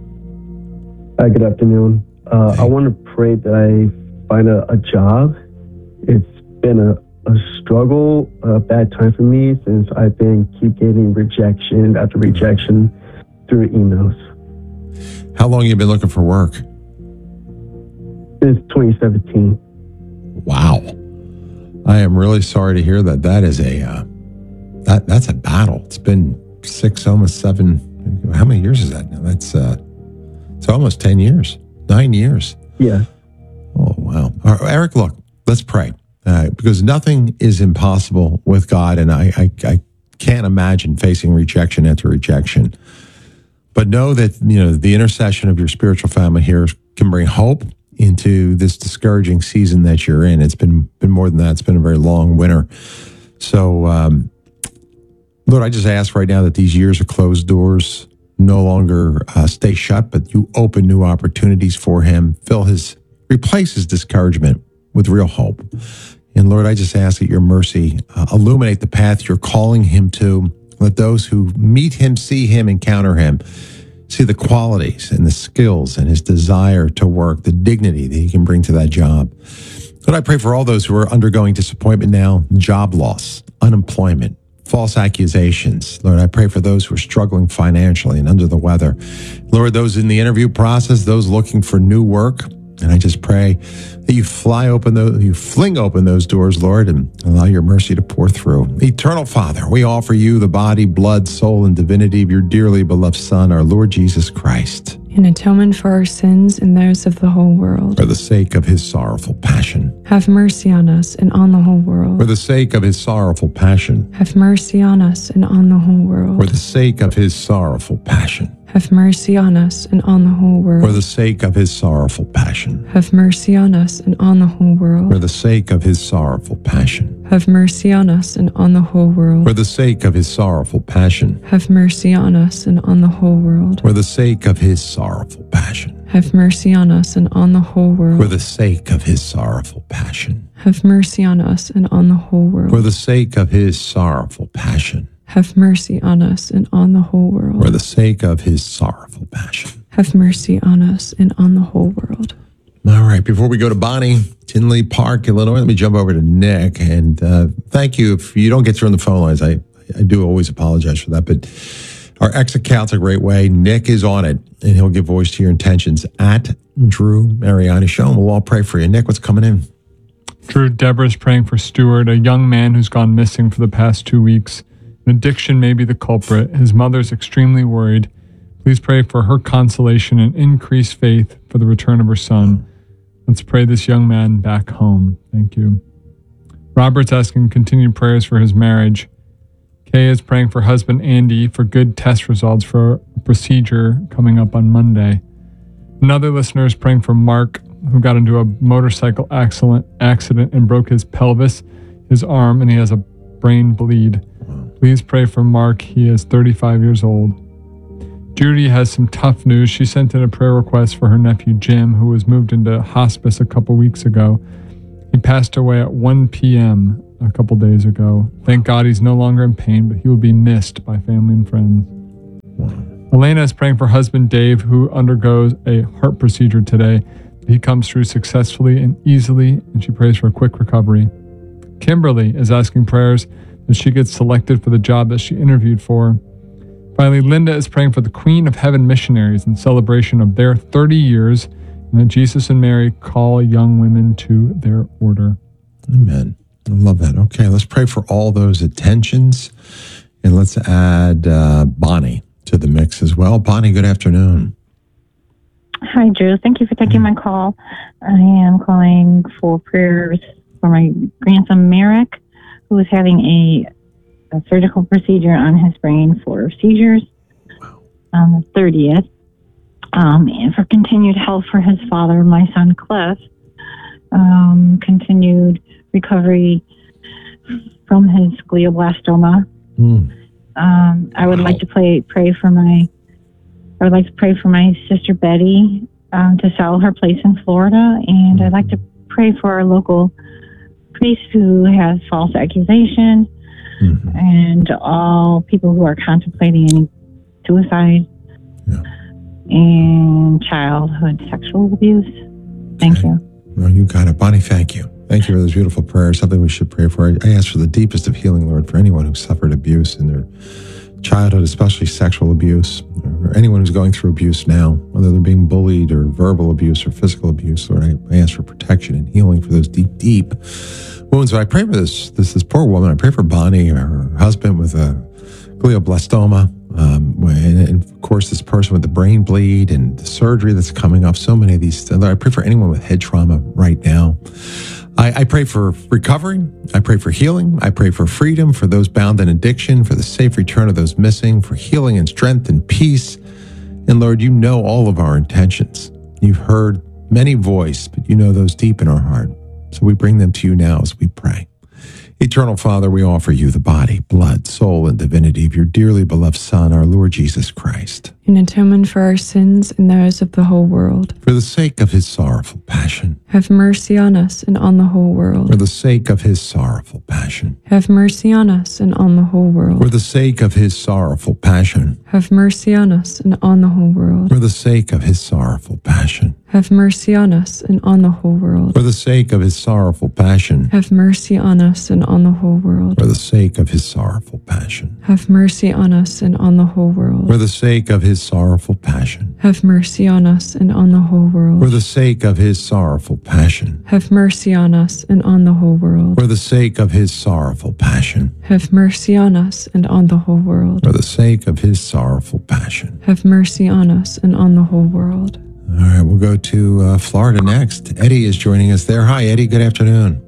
Hi, good afternoon. Uh, I want to pray that I find a, a job. It's been a, a struggle, a bad time for me since I've been keep getting rejection after rejection through emails. How long have you been looking for work? Since twenty seventeen. Wow. I am really sorry to hear that. That is a, uh, that that's a battle. It's been six, almost seven. How many years is that now? That's, uh, it's almost ten years, nine years. Yeah. Oh, wow. All right, Eric, look, let's pray. Uh, because nothing is impossible with God. And I, I, I can't imagine facing rejection after rejection. But know that, you know, the intercession of your spiritual family here can bring hope into this discouraging season that you're in. It's been been more than that. It's been a very long winter. So, um, Lord, I just ask right now that these years of closed doors no longer uh, stay shut, but you open new opportunities for him. Fill his, replace his discouragement with real hope. And Lord, I just ask that your mercy uh, illuminate the path you're calling him to. Let those who meet him, see him, encounter him, see the qualities and the skills and his desire to work, the dignity that he can bring to that job. Lord, I pray for all those who are undergoing disappointment now, job loss, unemployment, false accusations. Lord, I pray for those who are struggling financially and under the weather. Lord, those in the interview process, those looking for new work. And I just pray that you fly open those, you fling open those doors, Lord, and allow your mercy to pour through. Eternal Father, we offer you the body, blood, soul, and divinity of your dearly beloved Son, our Lord Jesus Christ, In atonement for our sins and those of the whole world. for the sake of his sorrowful passion. Have mercy on us and on the whole world. For the sake of his sorrowful passion. Have mercy on us and on the whole world. For the sake of his sorrowful passion. Have mercy on us and on the whole world. For the sake of his sorrowful passion. Have mercy on us and on the whole world. For the sake of his sorrowful passion. Have mercy on us and on the whole world. For the sake of his sorrowful passion. Have mercy on us and on the whole world. For the sake of his sorrowful passion. Have mercy on us and on the whole world. For the sake of his sorrowful passion. Have mercy on us and on the whole world. For the sake of his sorrowful passion. Have mercy on us and on the whole world. For the sake of his sorrowful passion. Have mercy on us and on the whole world. All right, before we go to Bonnie, Tinley Park, Illinois, let me jump over to Nick. And uh, thank you. If you don't get through on the phone lines, I, I do always apologize for that. But our X account's a great way. Nick is on it, and he'll give voice to your intentions at Drew Mariani Show. And we'll all pray for you. Nick, what's coming in? Drew, Deborah's praying for Stuart, a young man who's gone missing for the past two weeks. An addiction may be the culprit. His mother's extremely worried. Please pray for her consolation and increased faith for the return of her son. Let's pray this young man back home. Thank you. Robert's asking continued prayers for his marriage. Kay is praying for husband Andy for good test results for a procedure coming up on Monday. Another listener is praying for Mark, who got into a motorcycle accident, accident and broke his pelvis, his arm, and he has a brain bleed. Please pray for Mark. He is thirty-five years old. Judy has some tough news. She sent in a prayer request for her nephew Jim, who was moved into hospice a couple weeks ago. He passed away at one p.m. a couple days ago. Thank God he's no longer in pain, but he will be missed by family and friends. Elena is praying for husband Dave, who undergoes a heart procedure today. He comes through successfully and easily, and she prays for a quick recovery. Kimberly is asking prayers that she gets selected for the job that she interviewed for. Finally, Linda is praying for the Queen of Heaven missionaries in celebration of their thirty years, and that Jesus and Mary call young women to their order. Amen. I love that. Okay, let's pray for all those attentions, and let's add uh, Bonnie to the mix as well. Bonnie, good afternoon. Hi, Drew. Thank you for taking my call. I am calling for prayers for my grandson, Merrick, who is having a, a surgical procedure on his brain for seizures on the thirtieth, um, and for continued health for his father, my son, Cliff, um, continued recovery from his glioblastoma. Mm. Um, I would wow. like to play, pray for my, I would like to pray for my sister Betty um, to sell her place in Florida, and mm-hmm. I'd like to pray for our local priest who has false accusation, mm-hmm. and all people who are contemplating any suicide yeah. and childhood sexual abuse. Thank okay. you. Well, you got it. Bonnie, thank you. Thank you for those beautiful prayers, something we should pray for. I ask for the deepest of healing, Lord, for anyone who suffered abuse in their childhood, especially sexual abuse, or anyone who's going through abuse now, whether they're being bullied or verbal abuse or physical abuse. Lord, I, I ask for protection and healing for those deep, deep wounds. But I pray for this, this, this poor woman. I pray for Bonnie, her husband with a glioblastoma, um, and, and of course, this person with the brain bleed and the surgery that's coming off. So many of these. I pray for anyone with head trauma right now. I, I pray for recovery. I pray for healing. I pray for freedom for those bound in addiction, for the safe return of those missing, for healing and strength and peace. And Lord, you know all of our intentions. You've heard many voices, but you know those deep in our heart. So we bring them to you now as we pray. Eternal Father, we offer you the body, blood, soul, and divinity of your dearly beloved Son, our Lord Jesus Christ. In atonement for our sins and those of the whole world. For the sake of his sorrowful passion. Have mercy on us and on the whole world. For the sake of his sorrowful passion. Have mercy on us and on the whole world. For the sake of his sorrowful passion. Have mercy on us and on the whole world. For the sake of his sorrowful passion. Have mercy on us and on the whole world. For the sake of his sorrowful passion. Have mercy on us and on the whole world. For the sake of his sorrowful passion. Have mercy on us and on the whole world. For the sake of his sorrowful passion. Have mercy on us and on the whole world. For the sake of his sorrowful passion. Have mercy on us and on the whole world. For the sake of his sorrowful passion. Have mercy on us and on the whole world. For the sake of his sorrowful passion. Have mercy on us and on the whole world. All right, we'll go to uh, Florida next. Eddie is joining us there. Hi, Eddie. Good afternoon.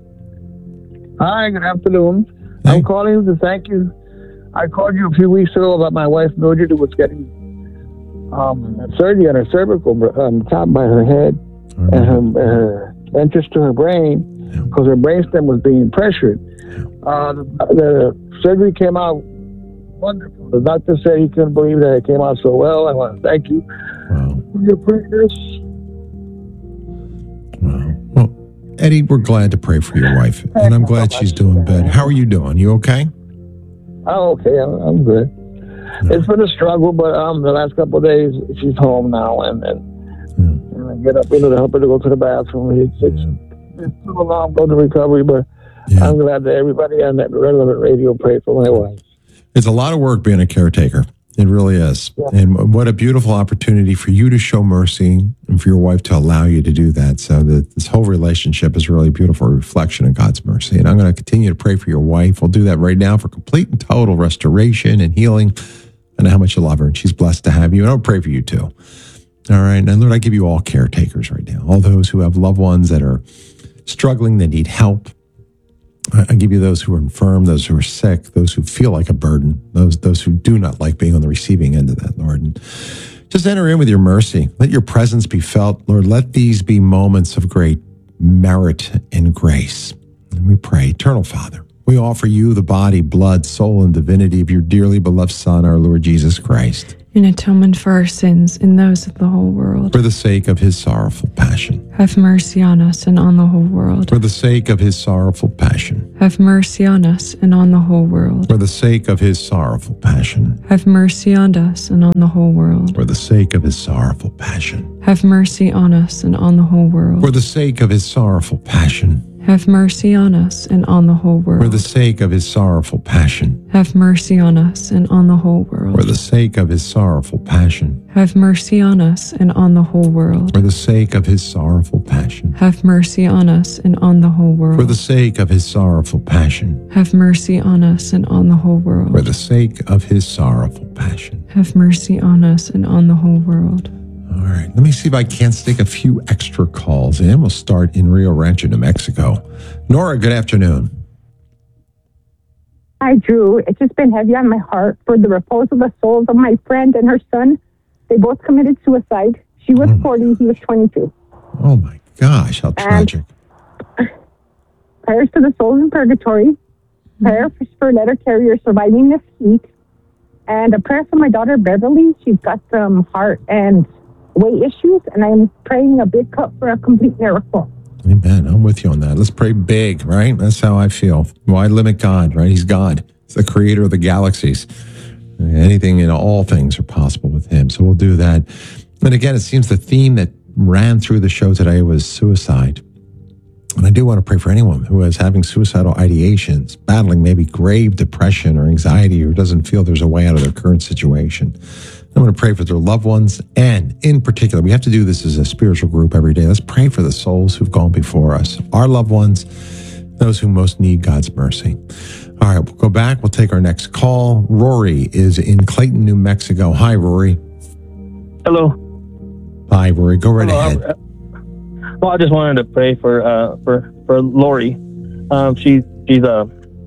Hi, good afternoon. Hey. I'm calling to thank you. I called you a few weeks ago about my wife, Mildred, who was getting um, surgery on her cervical, on the top by her head, right. and her, her entrance to her brain, because yeah. her brainstem was being pressured. Yeah. Uh, the, the surgery came out wonderful. The doctor said he couldn't believe that it came out so well. I want to thank you wow. for your prayers. Wow. Well, Eddie, we're glad to pray for your wife, and I'm glad she's doing better. How are you doing? You okay? Oh, okay. I'm, I'm good. No. It's been a struggle, but um, the last couple of days she's home now, and and, yeah. and I get up, you know, to help her to go to the bathroom. It's it's, yeah. it's still a long road to recovery, but yeah. I'm glad that everybody on that Relevant Radio prayed for my wife. It's a lot of work being a caretaker. It really is. Yeah. And what a beautiful opportunity for you to show mercy and for your wife to allow you to do that. So that this whole relationship is really a beautiful reflection of God's mercy. And I'm going to continue to pray for your wife. We'll do that right now for complete and total restoration and healing. I know how much you love her, and she's blessed to have you. And I'll pray for you too. All right. And Lord, I give you all caretakers right now, all those who have loved ones that are struggling, that need help. I give you those who are infirm, those who are sick, those who feel like a burden, those those who do not like being on the receiving end of that, Lord. And just enter in with your mercy. Let your presence be felt, Lord. Let these be moments of great merit and grace. And we pray, Eternal Father, We offer you the body, blood, soul, and divinity of your dearly beloved Son, our Lord Jesus Christ, in atonement for our sins and those of the whole world. for the sake of his sorrowful passion. Have mercy on us and on the whole world. For the sake of his sorrowful passion. Have mercy on us and on the whole world. For the sake of his sorrowful passion. Have mercy on us and on the whole world. For the sake of his sorrowful passion. Have mercy on us and on the whole world. For the sake of his sorrowful passion. Have mercy on us and on the whole world. For the sake of his sorrowful passion. Have mercy on us and on the whole world. For the sake of his sorrowful passion. Have mercy on us and on the whole world. For the sake of his sorrowful passion. Have mercy on us and on the whole world. For the sake of his sorrowful passion. Have mercy on us and on the whole world. For the sake of his sorrowful passion. Have mercy on us and on the whole world. All right, let me see if I can't stick a few extra calls in. We'll start in Rio Rancho, New Mexico. Nora, good afternoon. Hi, Drew. It's just been heavy on my heart for the repose of the souls of my friend and her son. They both committed suicide. She was forty, he was twenty-two. Oh my gosh, how tragic. Prayers to the souls in purgatory. Prayer for, for letter carrier surviving this heat. And a prayer for my daughter, Beverly. She's got some heart and weight issues, and I'm praying a big cup for a complete miracle. Amen. I'm with you on that. Let's pray big, right? That's how I feel. Why limit God, right? He's God. He's the creator of the galaxies. Anything and all things are possible with him. So we'll do that. And again, it seems the theme that ran through the show today was suicide. And I do want to pray for anyone who is having suicidal ideations, battling maybe grave depression or anxiety, or doesn't feel there's a way out of their current situation. I'm going to pray for their loved ones. And in particular, we have to do this as a spiritual group every day. Let's pray for the souls who've gone before us, our loved ones, those who most need God's mercy. All right, we'll go back. We'll take our next call. Rory is in Clayton, New Mexico. Hi, Rory. Hello. Hi, Rory. Go right Hello, ahead. uh, Well, I just wanted to pray for uh, for for Lori. Um, she she's uh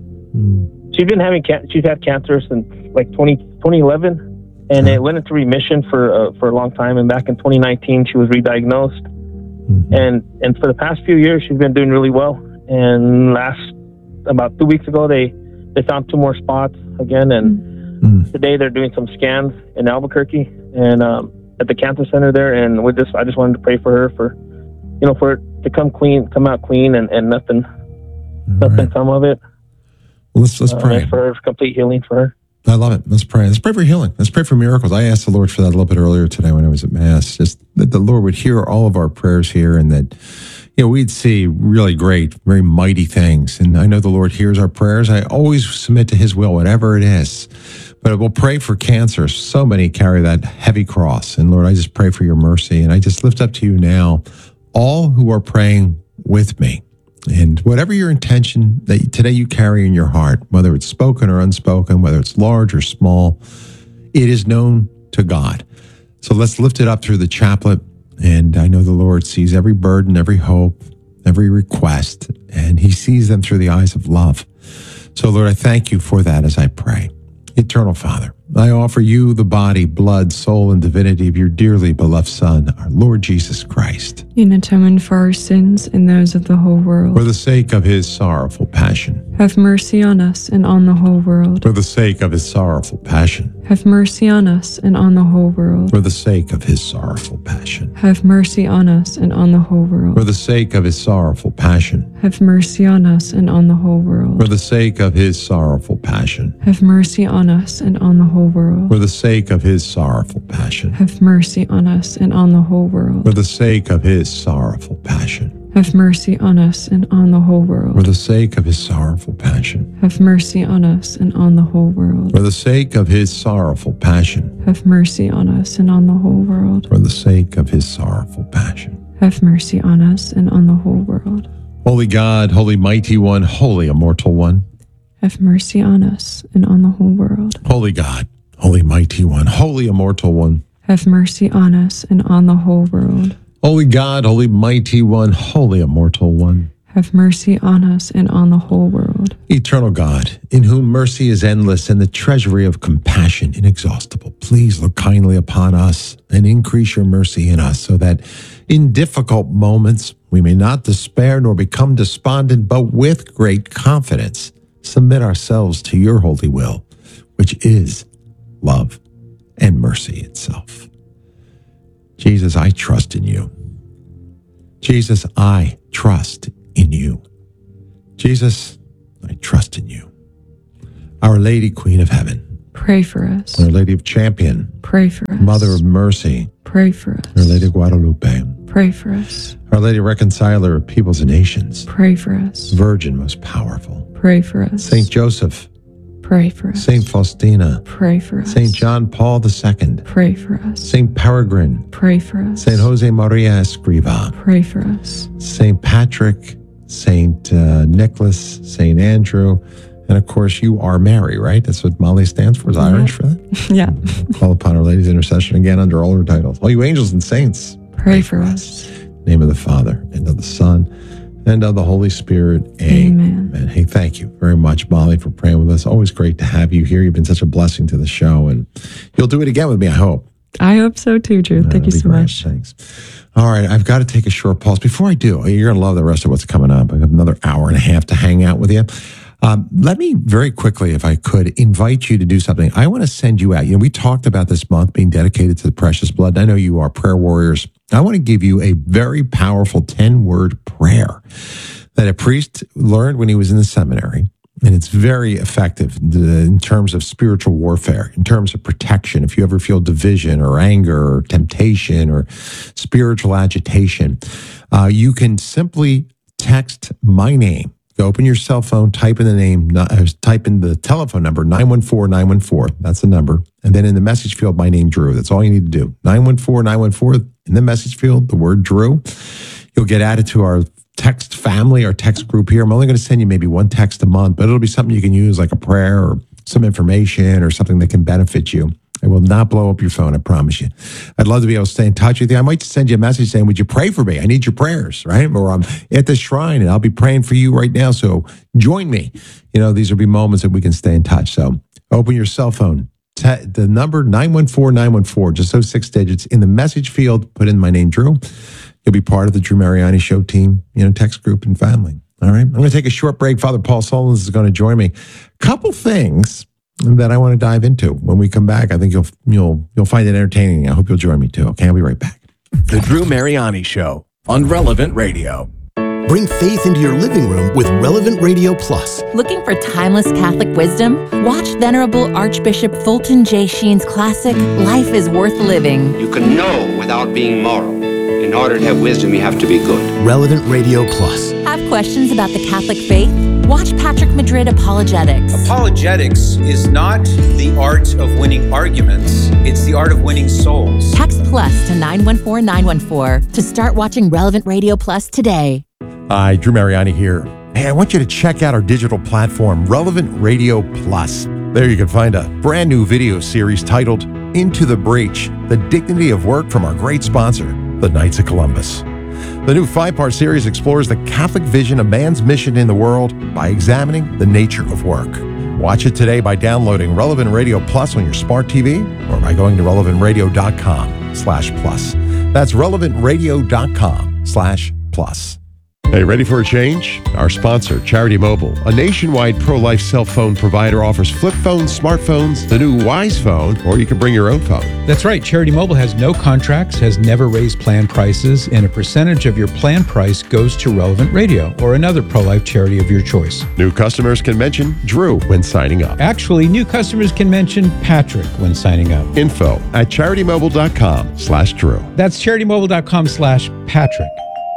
she's been having can- she's had cancer since like twenty, twenty eleven, and it went into remission for uh, for a long time. And back in twenty nineteen, she was re-diagnosed, mm-hmm. and and for the past few years, she's been doing really well. And last about two weeks ago, they they found two more spots again, and mm-hmm. today they're doing some scans in Albuquerque and um, at the cancer center there. And we just I just wanted to pray for her for. You know, for it to come clean, come out clean, and, and nothing, All nothing right. come of it. Let's let's uh, pray for complete healing for her. I love it. Let's pray. Let's pray for healing. Let's pray for miracles. I asked the Lord for that a little bit earlier today when I was at Mass. Just that the Lord would hear all of our prayers here, and that you know we'd see really great, very mighty things. And I know the Lord hears our prayers. I always submit to His will, whatever it is. But we'll pray for cancer. So many carry that heavy cross, and Lord, I just pray for your mercy, and I just lift up to you now all who are praying with me. And whatever your intention that today you carry in your heart, whether it's spoken or unspoken, whether it's large or small, it is known to God. So let's lift it up through the chaplet. And I know the Lord sees every burden, every hope, every request, and He sees them through the eyes of love. So Lord, I thank you for that as I pray. Eternal Father, I offer you the body, blood, soul, and divinity of your dearly beloved Son, our Lord Jesus Christ, in atonement for our sins and those of the whole world. For the sake of his sorrowful passion. Have mercy on us and on the whole world. For the sake of his sorrowful passion. Have mercy on us and on the whole world. For the sake of his sorrowful passion. Have mercy on us and on the whole world. For the sake of his sorrowful passion. Have mercy on us and on the whole world. For the sake of his sorrowful passion. Have mercy on us and on the whole world. For the sake of his sorrowful passion. Have mercy on us and on the whole world. For the sake of his sorrowful passion. Have mercy on us and on the whole world. For the sake of his sorrowful passion. Have mercy on us and on the whole world. For the sake of his sorrowful passion. Have mercy on us and on the whole world. For the sake of his sorrowful passion. Have mercy on us and on the whole world. Holy God, holy mighty one, holy immortal one. Have mercy on us and on the whole world. Holy God, holy mighty one, holy immortal one. Have mercy on us and on the whole world. Holy God, holy mighty one, holy immortal one. Have mercy on us and on the whole world. Eternal God, in whom mercy is endless and the treasury of compassion inexhaustible, please look kindly upon us and increase your mercy in us so that in difficult moments we may not despair nor become despondent, but with great confidence submit ourselves to your holy will, which is love and mercy itself. Jesus, I trust in you. Jesus, I trust in you. Jesus, I trust in you. Our Lady, Queen of Heaven. Pray for us. Our Lady of Champion. Pray for us. Mother of Mercy. Pray for us. Our Lady of Guadalupe. Pray for us. Our Lady Reconciler of Peoples and Nations. Pray for us. Virgin most powerful. Pray for us. Saint Joseph. Pray for us. Saint Faustina. Pray for us. Saint John Paul the Second. Pray for us. Saint Peregrine. Pray for us. Saint Jose Maria Escriva. Pray for us. Saint Patrick. Saint uh, Nicholas. Saint Andrew. And of course, you are Mary, right? That's what Molly stands for. Is Yeah. Irish for that? Yeah. Call upon Our Lady's intercession again under all her titles. All you angels and saints. Pray for us. Name of the Father, and of the Son, and of the Holy Spirit. Amen. Amen. Hey, thank you very much, Molly, for praying with us. Always great to have you here. You've been such a blessing to the show, and you'll do it again with me, I hope. I hope so too, Drew. Uh, Thank you that'd so be great. much. Thanks. All right, I've got to take a short pause. Before I do, you're going to love the rest of what's coming up. I have another hour and a half to hang out with you. Um, let me very quickly, if I could, invite you to do something. I want to send you out. You know, we talked about this month being dedicated to the precious blood. I know you are prayer warriors. I want to give you a very powerful ten-word prayer that a priest learned when he was in the seminary. And it's very effective in terms of spiritual warfare, in terms of protection. If you ever feel division or anger or temptation or spiritual agitation, uh, you can simply text my name. Go open your cell phone, type in the name, uh, type in the telephone number, nine one four, nine one four. That's the number. And then in the message field, my name, Drew. That's all you need to do. nine one four, nine one four. In the message field, the word Drew. You'll get added to our text family, our text group here. I'm only going to send you maybe one text a month, but it'll be something you can use like a prayer or some information or something that can benefit you. I will not blow up your phone, I promise you. I'd love to be able to stay in touch with you. I might send you a message saying, would you pray for me? I need your prayers, right? Or I'm at the shrine and I'll be praying for you right now. So join me. You know, these will be moments that we can stay in touch. So open your cell phone. Te- the number nine one four, nine one four, just those six digits. In the message field, put in my name, Drew. You'll be part of the Drew Mariani Show team, you know, text group and family. All right. I'm going to take a short break. Father Paul Solons is going to join me. Couple things that I want to dive into when we come back. I think you'll you'll you'll find it entertaining. I hope you'll join me too. Okay, I'll be right back. The Drew Mariani Show on Relevant Radio. Bring faith into your living room with Relevant Radio Plus. Looking for timeless Catholic wisdom? Watch Venerable Archbishop Fulton J. Sheen's classic, Life is Worth Living. You can know without being moral. In order to have wisdom, you have to be good. Relevant Radio Plus. Have questions about the Catholic faith? Watch Patrick Madrid Apologetics. Apologetics is not the art of winning arguments, it's the art of winning souls. Text plus to nine one four nine one four to start watching Relevant Radio Plus today. Hi, Drew Mariani here. Hey, I want you to check out our digital platform, Relevant Radio Plus. There you can find a brand new video series titled Into the Breach, The Dignity of Work from our great sponsor, the Knights of Columbus. The new five-part series explores the Catholic vision of man's mission in the world by examining the nature of work. Watch it today by downloading Relevant Radio Plus on your smart T V or by going to relevant radio dot com slash plus. That's relevant radio dot com slash plus. Hey, ready for a change? Our sponsor, Charity Mobile, a nationwide pro-life cell phone provider, offers flip phones, smartphones, the new Wise phone, or you can bring your own phone. That's right. Charity Mobile has no contracts, has never raised plan prices, and a percentage of your plan price goes to Relevant Radio or another pro-life charity of your choice. New customers can mention Drew when signing up. Actually, new customers can mention Patrick when signing up. Info at charity mobile dot com slash Drew. That's charity mobile dot com slash Patrick.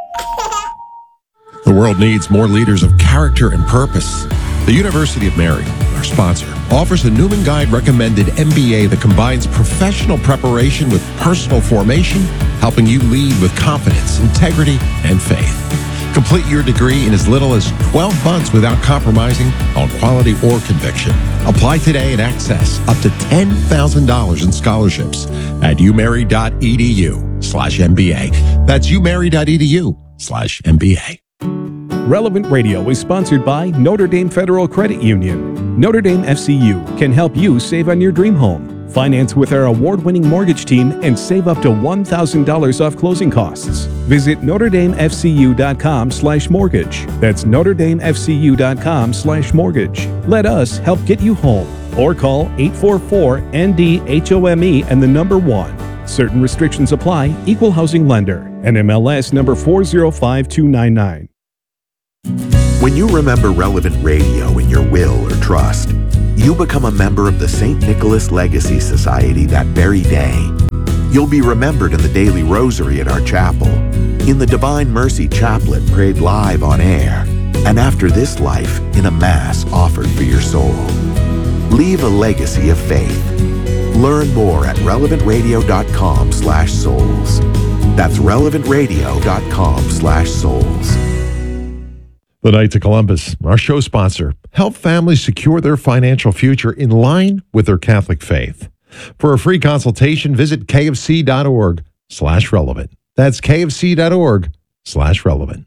The world needs more leaders of character and purpose. The University of Mary, our sponsor, offers a Newman Guide recommended M B A that combines professional preparation with personal formation, helping you lead with confidence, integrity, and faith. Complete your degree in as little as twelve months without compromising on quality or conviction. Apply today and access up to ten thousand dollars in scholarships at umary.edu slash MBA. That's umary.edu slash MBA. Relevant Radio is sponsored by Notre Dame Federal Credit Union. Notre Dame F C U can help you save on your dream home. Finance with our award-winning mortgage team and save up to one thousand dollars off closing costs. Visit Notre Dame F C U dot com slash mortgage. That's Notre Dame F C U dot com slash mortgage. Let us help get you home. Or call eight four four N D H O M E and the number one. Certain restrictions apply. Equal housing lender. N M L S number four zero five two nine nine. When you remember Relevant Radio in your will or trust, you become a member of the Saint Nicholas Legacy Society that very day. You'll be remembered in the daily rosary at our chapel, in the Divine Mercy Chaplet prayed live on air, and after this life in a Mass offered for your soul. Leave a legacy of faith. Learn more at relevant radio dot com slash souls. That's relevant radio dot com slash souls. The Knights of Columbus, our show sponsor, help families secure their financial future in line with their Catholic faith. For a free consultation, visit kfc.org slash relevant. That's kfc.org slash relevant.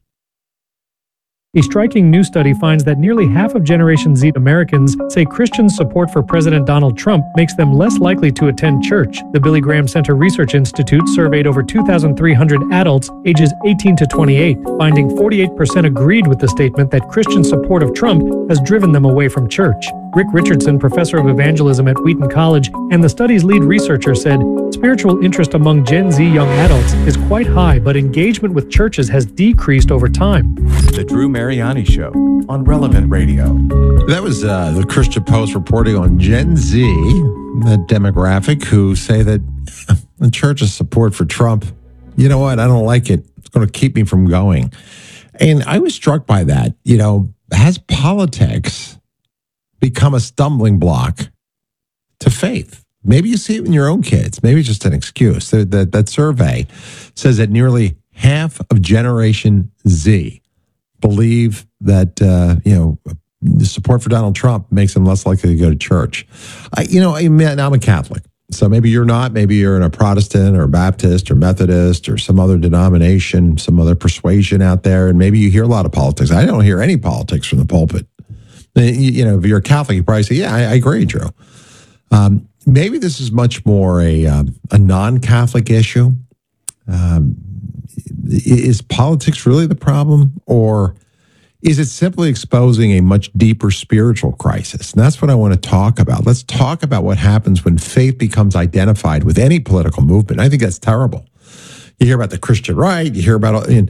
A striking new study finds that nearly half of Generation Z Americans say Christian support for President Donald Trump makes them less likely to attend church. The Billy Graham Center Research Institute surveyed over two thousand three hundred adults ages eighteen to twenty-eight, finding forty-eight percent agreed with the statement that Christian support of Trump has driven them away from church. Rick Richardson, professor of evangelism at Wheaton College and the study's lead researcher, said spiritual interest among Gen Z young adults is quite high, but engagement with churches has decreased over time. The Drew Mariani Show on Relevant Radio. That was uh, the Christian Post reporting on Gen Z, the demographic who say that the church's support for Trump, you know what, I don't like it. It's going to keep me from going. And I was struck by that. You know, has politics become a stumbling block to faith? Maybe you see it in your own kids. Maybe it's just an excuse. That, that, that survey says that nearly half of Generation Z believe that, uh, you know, the support for Donald Trump makes them less likely to go to church. I, you know, I mean, I'm a Catholic. So maybe you're not. Maybe you're in a Protestant or Baptist or Methodist or some other denomination, some other persuasion out there. And maybe you hear a lot of politics. I don't hear any politics from the pulpit. You, you know, if you're a Catholic, you probably say, yeah, I, I agree, Drew. Um, maybe this is much more a, um, a non-Catholic issue. Um, is politics really the problem? Or is it simply exposing a much deeper spiritual crisis? And that's what I want to talk about. Let's talk about what happens when faith becomes identified with any political movement. I think that's terrible. You hear about the Christian right. You hear about, you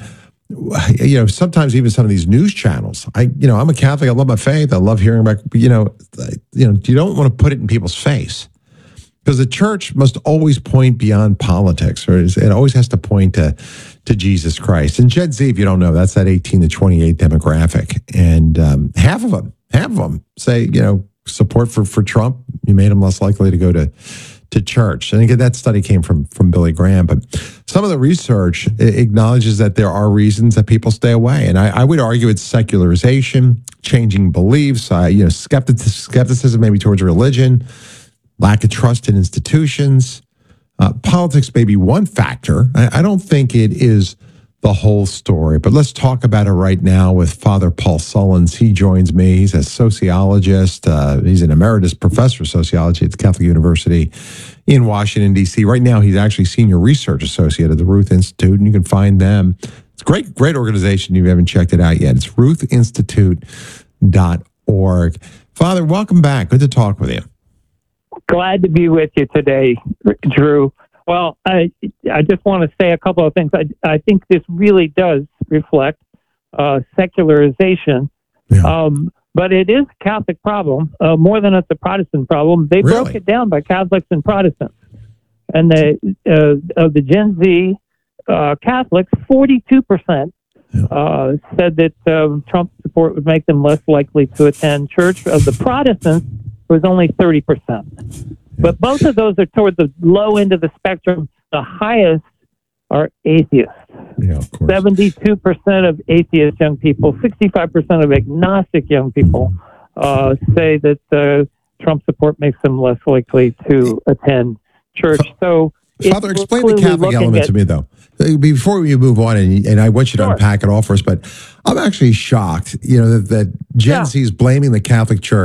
know, sometimes even some of these news channels. I, you know, I'm a Catholic. I love my faith. I love hearing about, you know, you know, you don't want to put it in people's face. Because the church must always point beyond politics, or it always has to point to, to Jesus Christ. And Gen Z, if you don't know, that's that eighteen to twenty-eight demographic. And um, half of them, half of them say, you know, support for, for Trump, you made them less likely to go to, to church. And again, that study came from, from Billy Graham. But some of the research acknowledges that there are reasons that people stay away. And I, I would argue it's secularization, changing beliefs, uh, you know, skepticism, skepticism maybe towards religion, lack of trust in institutions. Uh, politics may be one factor. I, I don't think it is the whole story, but let's talk about it right now with Father Paul Sullins. He joins me. He's a sociologist. Uh, he's an emeritus professor of sociology at the Catholic University in Washington, D C. Right now, he's actually senior research associate at the Ruth Institute, and you can find them. It's a great, great organization. If you haven't checked it out yet, it's ruth institute dot org. Father, welcome back. Good to talk with you. Glad to be with you today, Drew. Well, I I just want to say a couple of things. I, I think this really does reflect uh, secularization, yeah. um, but it is a Catholic problem uh, more than it's a Protestant problem. They really? broke it down by Catholics and Protestants, and the uh, of the Gen Z uh, Catholics, forty-two percent yeah. uh, said that uh, Trump support would make them less likely to attend church. Of the Protestants, it was only thirty percent. But both of those are toward the low end of the spectrum. The highest are atheists. Yeah, of course. seventy-two percent of atheist young people, sixty-five percent of agnostic young people uh, say that uh, Trump support makes them less likely to attend church. So, Father, explain the Catholic element at, to me, though. Before we move on, and, and I want you to sure. unpack it all for us, but I'm actually shocked, you know, that, that Gen yeah. Z is blaming the Catholic Church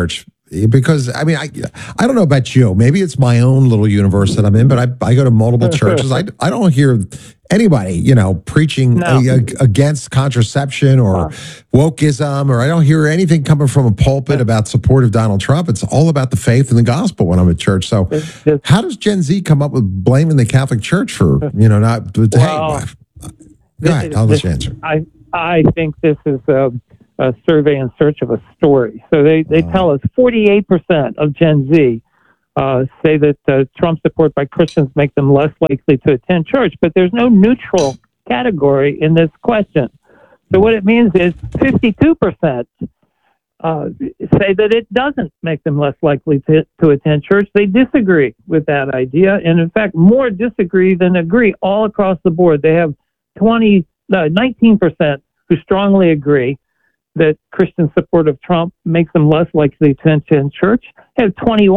because I mean, I I don't know about you. Maybe it's my own little universe that I'm in, but I, I go to multiple churches. I, I don't hear anybody, you know, preaching No. a- a- against contraception or wokeism, or I don't hear anything coming from a pulpit about support of Donald Trump. It's all about the faith and the gospel when I'm at church. So how does Gen Z come up with blaming the Catholic Church for, you know, not, Well, hey, go ahead, I'll let you answer. I I think this is a, a survey in search of a story. So they, they tell us forty-eight percent of Gen Z uh, say that uh, Trump support by Christians make them less likely to attend church, but there's no neutral category in this question. So what it means is fifty-two percent uh, say that it doesn't make them less likely to, to attend church. They disagree with that idea, and in fact, more disagree than agree all across the board. They have twenty, uh, nineteen percent who strongly agree that Christian support of Trump makes them less likely to attend church. They have twenty-one